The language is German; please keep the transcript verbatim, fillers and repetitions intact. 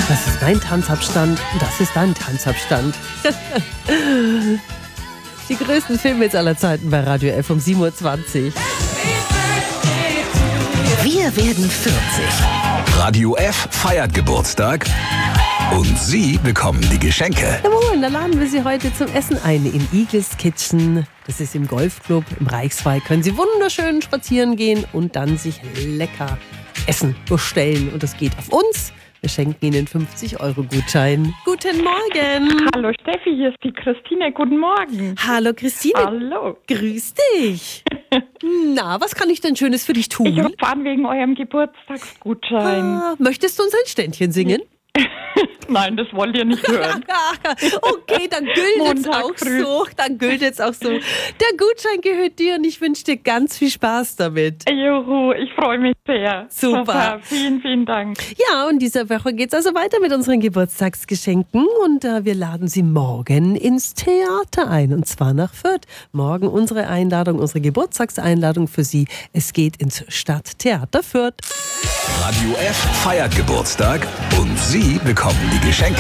Das ist mein Tanzabstand, das ist dein Tanzabstand. Die größten Filme aller Zeiten bei Radio F um sieben Uhr zwanzig. Wir werden vierzig. Radio F feiert Geburtstag und Sie bekommen die Geschenke. Jawohl, da laden wir Sie heute zum Essen ein in Eagles Kitchen. Das ist im Golfclub im Reichswald. Können Sie wunderschön spazieren gehen und dann sich lecker Essen bestellen. Und das geht auf uns. Wir schenken Ihnen fünfzig Euro Gutschein. Guten Morgen. Hallo Steffi, hier ist die Christine. Guten Morgen. Hallo Christine. Hallo. Grüß dich. Na, was kann ich denn Schönes für dich tun? Ich rufe an wegen eurem Geburtstagsgutschein. Ah, möchtest du uns ein Ständchen singen? Nein, das wollt ihr nicht hören. Okay, dann gilt es auch früh. so. Dann gilt es auch so. Der Gutschein gehört dir und ich wünsche dir ganz viel Spaß damit. Juhu, ich freue mich sehr. Super. Vielen, vielen Dank. Ja, und diese Woche geht es also weiter mit unseren Geburtstagsgeschenken und äh, wir laden Sie morgen ins Theater ein und zwar nach Fürth. Morgen unsere Einladung, unsere Geburtstagseinladung für Sie. Es geht ins Stadttheater Fürth. Radio F feiert Geburtstag und Sie bekommen die Geschenke.